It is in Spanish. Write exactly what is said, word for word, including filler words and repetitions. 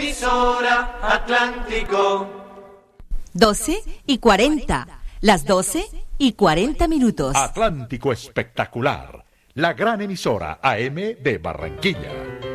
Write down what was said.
emisora Atlántico. doce y cuarenta. Las doce y cuarenta minutos. Atlántico Espectacular, la gran emisora A M de Barranquilla.